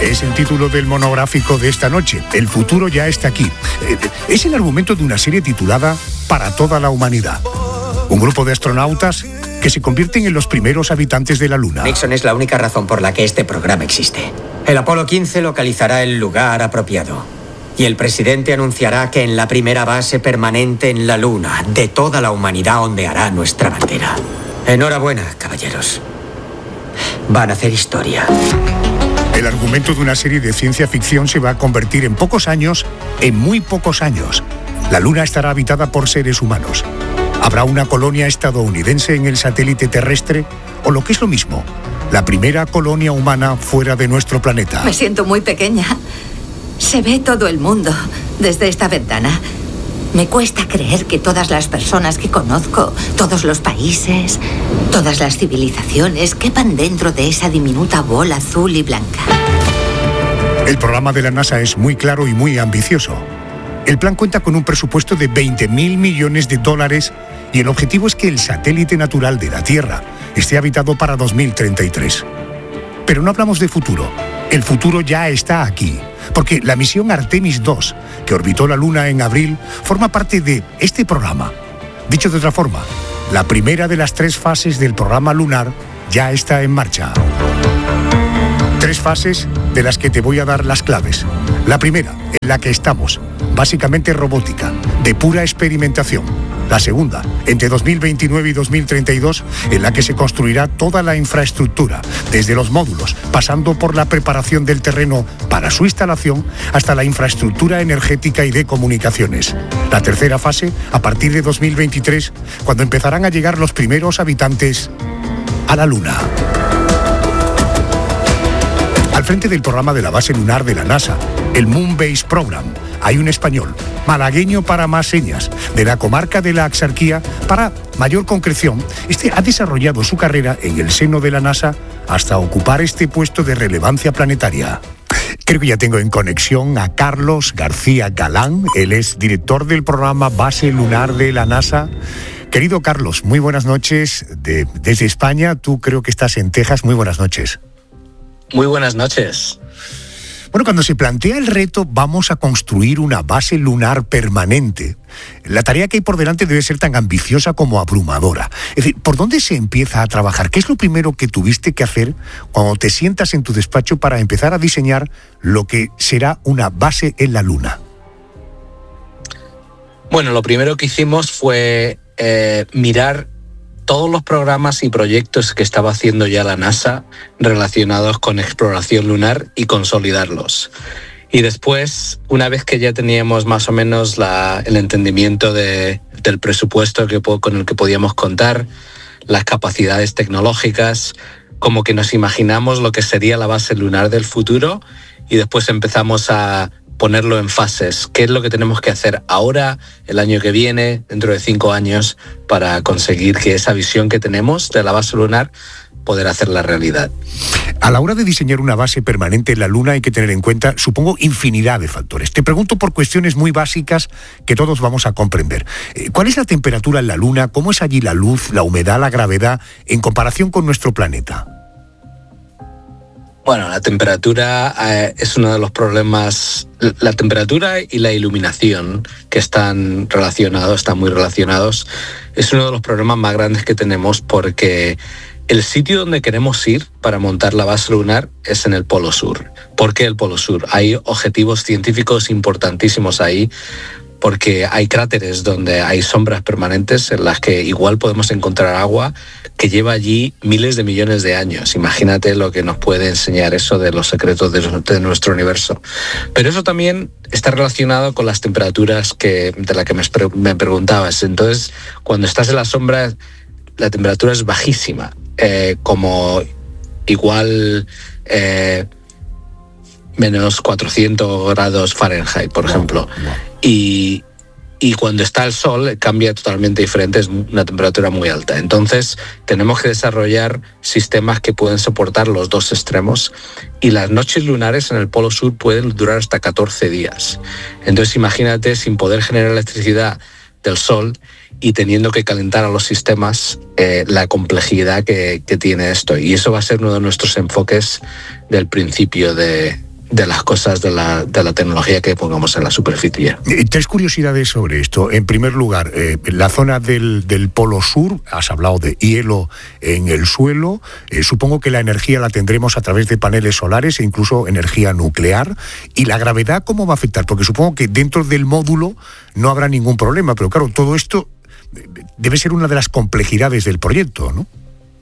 Es el título del monográfico de esta noche. El futuro ya está aquí. Es el argumento de una serie titulada Para toda la humanidad. Un grupo de astronautas que se convierten en los primeros habitantes de la Luna. Nixon es la única razón por la que este programa existe. El Apolo 15 localizará el lugar apropiado. Y el presidente anunciará que en la primera base permanente en la Luna de toda la humanidad ondeará nuestra bandera. Enhorabuena, caballeros. Van a hacer historia. El argumento de una serie de ciencia ficción se va a convertir en pocos años, en muy pocos años. La Luna estará habitada por seres humanos. ¿Habrá una colonia estadounidense en el satélite terrestre? O lo que es lo mismo, la primera colonia humana fuera de nuestro planeta. Me siento muy pequeña. Se ve todo el mundo desde esta ventana. Me cuesta creer que todas las personas que conozco, todos los países, todas las civilizaciones, quepan dentro de esa diminuta bola azul y blanca. El programa de la NASA es muy claro y muy ambicioso. El plan cuenta con un presupuesto de $20.000 millones y el objetivo es que el satélite natural de la Tierra esté habitado para 2033. Pero no hablamos de futuro. El futuro ya está aquí, porque la misión Artemis II, que orbitó la Luna en abril, forma parte de este programa. Dicho de otra forma, la primera de las 3 fases del programa lunar ya está en marcha. 3 fases de las que te voy a dar las claves. La primera, en la que estamos, básicamente robótica, de pura experimentación. La segunda, entre 2029 y 2032, en la que se construirá toda la infraestructura, desde los módulos, pasando por la preparación del terreno para su instalación, hasta la infraestructura energética y de comunicaciones. La tercera fase, a partir de 2023, cuando empezarán a llegar los primeros habitantes a la Luna. Al frente del programa de la base lunar de la NASA, el Moon Base Program, hay un español, malagueño para más señas, de la comarca de la Axarquía. Para mayor concreción, este ha desarrollado su carrera en el seno de la NASA hasta ocupar este puesto de relevancia planetaria. Creo que ya tengo en conexión a Carlos García Galán. Él es director del programa Base Lunar de la NASA. Querido Carlos, muy buenas noches desde España. Tú creo que estás en Texas. Muy buenas noches. Muy buenas noches. Bueno, cuando se plantea el reto, vamos a construir una base lunar permanente, la tarea que hay por delante debe ser tan ambiciosa como abrumadora. Es decir, ¿por dónde se empieza a trabajar? ¿Qué es lo primero que tuviste que hacer cuando te sientas en tu despacho para empezar a diseñar lo que será una base en la Luna? Bueno, lo primero que hicimos fue mirar todos los programas y proyectos que estaba haciendo ya la NASA relacionados con exploración lunar y consolidarlos. Y después, una vez que ya teníamos más o menos el entendimiento del presupuesto con el que podíamos contar, las capacidades tecnológicas, como que nos imaginamos lo que sería la base lunar del futuro y después empezamos a ponerlo en fases. ¿Qué es lo que tenemos que hacer ahora, el año que viene, dentro de 5 años, para conseguir que esa visión que tenemos de la base lunar, poder hacerla realidad? A la hora de diseñar una base permanente en la Luna hay que tener en cuenta, supongo, infinidad de factores. Te pregunto por cuestiones muy básicas que todos vamos a comprender. ¿Cuál es la temperatura en la Luna? ¿Cómo es allí la luz, la humedad, la gravedad en comparación con nuestro planeta? Bueno, la temperatura es uno de los problemas. La temperatura y la iluminación, que están muy relacionados, es uno de los problemas más grandes que tenemos, porque el sitio donde queremos ir para montar la base lunar es en el Polo Sur. ¿Por qué el Polo Sur? Hay objetivos científicos importantísimos ahí, porque hay cráteres donde hay sombras permanentes en las que igual podemos encontrar agua que lleva allí miles de millones de años. Imagínate lo que nos puede enseñar eso de los secretos de nuestro universo. Pero eso también está relacionado con las temperaturas de las que me preguntabas. Entonces, cuando estás en la sombra, la temperatura es bajísima, como igual menos 400 grados Fahrenheit, por ejemplo. Y cuando está el sol cambia totalmente diferente, es una temperatura muy alta. Entonces tenemos que desarrollar sistemas que pueden soportar los dos extremos, y las noches lunares en el Polo Sur pueden durar hasta 14 días. Entonces imagínate, sin poder generar electricidad del sol y teniendo que calentar a los sistemas, la complejidad que tiene esto. Y eso va a ser uno de nuestros enfoques del principio de las cosas, de la tecnología que pongamos en la superficie. 3 curiosidades sobre esto. En primer lugar, la zona del Polo Sur, has hablado de hielo en el suelo. Supongo que la energía la tendremos a través de paneles solares e incluso energía nuclear. ¿Y la gravedad cómo va a afectar? Porque supongo que dentro del módulo no habrá ningún problema, pero claro, todo esto debe ser una de las complejidades del proyecto, ¿no?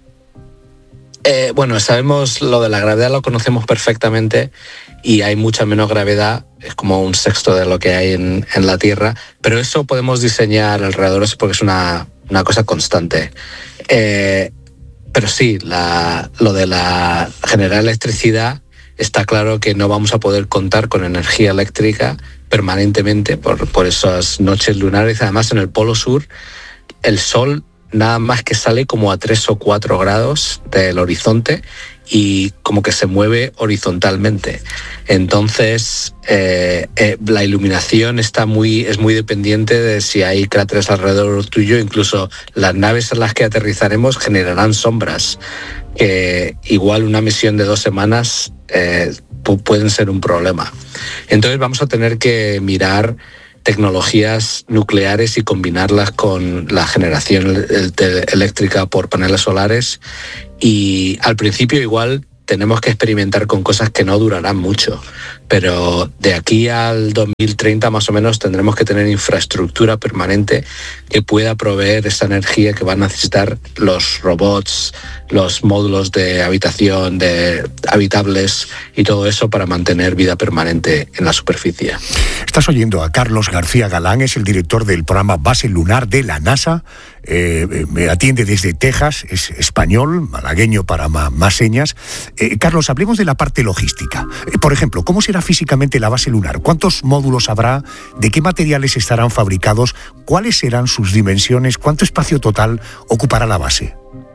Bueno, sabemos lo de la gravedad, lo conocemos perfectamente y hay mucha menos gravedad, es como 1/6 de lo que hay en la Tierra, pero eso podemos diseñar alrededor de eso porque es una cosa constante. Pero sí, lo de la generar electricidad, está claro que no vamos a poder contar con energía eléctrica permanentemente por esas noches lunares. Además, en el Polo Sur, el Sol nada más que sale como a 3 o 4 grados del horizonte y como que se mueve horizontalmente. Entonces, la iluminación es muy dependiente de si hay cráteres alrededor tuyo. Incluso las naves en las que aterrizaremos generarán sombras, que igual una misión de 2 semanas pueden ser un problema. Entonces vamos a tener que mirar tecnologías nucleares y combinarlas con la generación eléctrica por paneles solares, y al principio igual tenemos que experimentar con cosas que no durarán mucho, pero de aquí al 2030 más o menos tendremos que tener infraestructura permanente que pueda proveer esa energía que van a necesitar los robots, los módulos de habitación, de habitables y todo eso para mantener vida permanente en la superficie. Estás oyendo a Carlos García Galán, es el director del programa Base Lunar de la NASA. Me atiende desde Texas, es español, malagueño para más señas. Carlos, hablemos de la parte logística. Por ejemplo, ¿cómo será físicamente la base lunar? ¿Cuántos módulos habrá? ¿De qué materiales estarán fabricados? ¿Cuáles serán sus dimensiones? ¿Cuánto espacio total ocupará la base?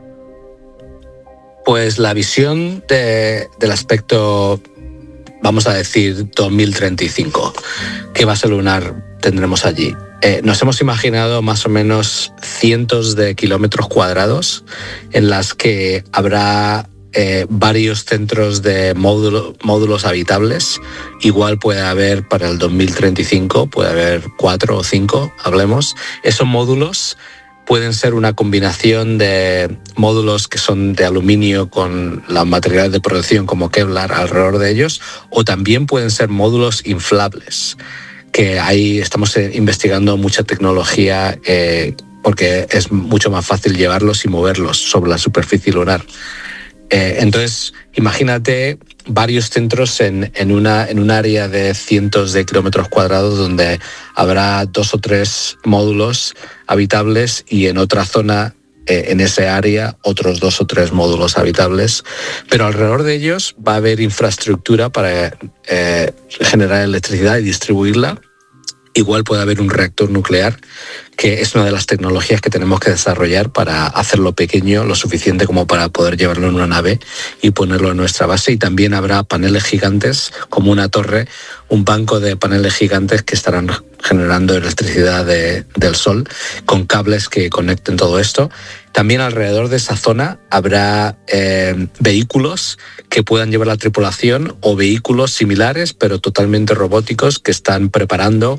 Pues la visión del aspecto, vamos a decir, 2035, ¿qué base lunar tendremos allí? Nos hemos imaginado más o menos cientos de kilómetros cuadrados en las que habrá varios centros de módulos habitables. Igual puede haber para el 2035, puede haber 4 o 5, hablemos. Esos módulos pueden ser una combinación de módulos que son de aluminio con los materiales de protección como Kevlar alrededor de ellos, o también pueden ser módulos inflables, que ahí estamos investigando mucha tecnología porque es mucho más fácil llevarlos y moverlos sobre la superficie lunar. Entonces, imagínate varios centros en un área de cientos de kilómetros cuadrados donde habrá 2 o 3 módulos habitables y en otra zona, en ese área, otros 2 o 3 módulos habitables. Pero alrededor de ellos va a haber infraestructura para generar electricidad y distribuirla. Igual puede haber un reactor nuclear, que es una de las tecnologías que tenemos que desarrollar para hacerlo pequeño, lo suficiente como para poder llevarlo en una nave y ponerlo en nuestra base. Y también habrá paneles gigantes, como una torre, un banco de paneles gigantes que estarán generando electricidad del sol, con cables que conecten todo esto. También alrededor de esa zona habrá vehículos que puedan llevar la tripulación, o vehículos similares pero totalmente robóticos que están preparando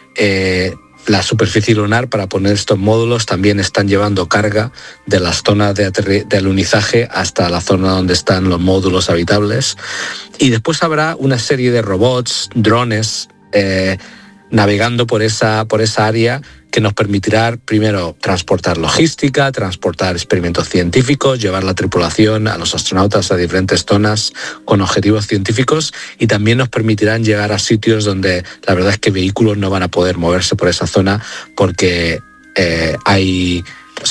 la superficie lunar para poner estos módulos. También están llevando carga de las zonas de alunizaje hasta la zona donde están los módulos habitables. Y después habrá una serie de robots, drones, navegando por esa área, que nos permitirá primero transportar logística, transportar experimentos científicos, llevar la tripulación a los astronautas a diferentes zonas con objetivos científicos, y también nos permitirán llegar a sitios donde la verdad es que vehículos no van a poder moverse por esa zona porque hay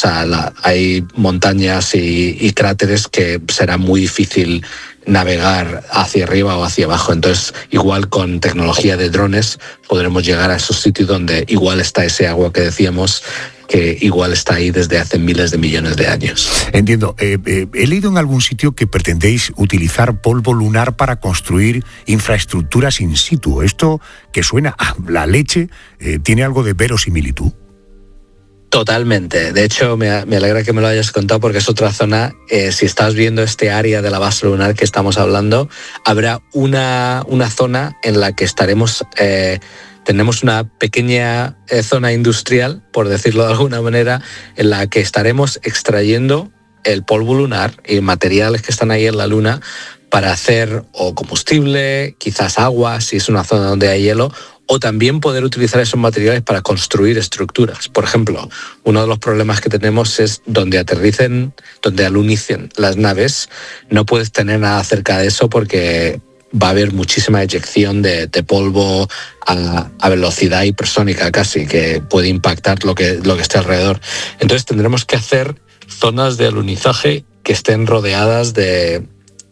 montañas y cráteres que será muy difícil navegar hacia arriba o hacia abajo. Entonces, igual con tecnología de drones podremos llegar a esos sitios donde igual está ese agua que decíamos, que igual está ahí desde hace miles de millones de años. Entiendo. He leído en algún sitio que pretendéis utilizar polvo lunar para construir infraestructuras in situ. Esto, que suena a la leche, ¿tiene algo de verosimilitud? Totalmente. De hecho, me alegra que me lo hayas contado porque es otra zona. Si estás viendo este área de la base lunar que estamos hablando, habrá una zona en la que estaremos... tenemos una pequeña zona industrial, por decirlo de alguna manera, en la que estaremos extrayendo el polvo lunar y materiales que están ahí en la Luna para hacer o combustible, quizás agua, si es una zona donde hay hielo, o también poder utilizar esos materiales para construir estructuras. Por ejemplo, uno de los problemas que tenemos es donde alunicen las naves, no puedes tener nada cerca de eso porque va a haber muchísima eyección de polvo a velocidad hipersónica casi, que puede impactar lo que esté alrededor. Entonces tendremos que hacer zonas de alunizaje que estén rodeadas de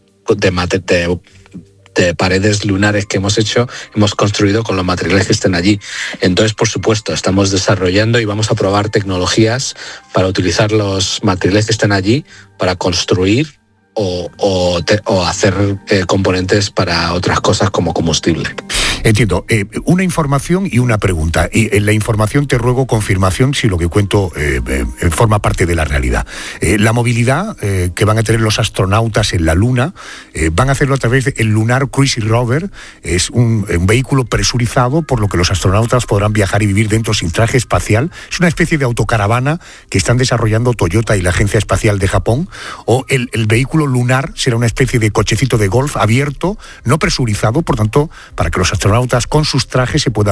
paredes lunares que hemos construido con los materiales que estén allí. Entonces, por supuesto, estamos desarrollando y vamos a probar tecnologías para utilizar los materiales que estén allí para construir o hacer componentes para otras cosas como combustible. Entiendo. Una información y una pregunta. Y en la información te ruego confirmación si lo que cuento forma parte de la realidad. La movilidad que van a tener los astronautas en la Luna van a hacerlo a través del Lunar Cruise Rover. Es un vehículo presurizado por lo que los astronautas podrán viajar y vivir dentro sin traje espacial. Es una especie de autocaravana que están desarrollando Toyota y la Agencia Espacial de Japón. O el vehículo lunar será una especie de cochecito de golf abierto, no presurizado, por tanto, para que los astronautas con sus trajes se puedan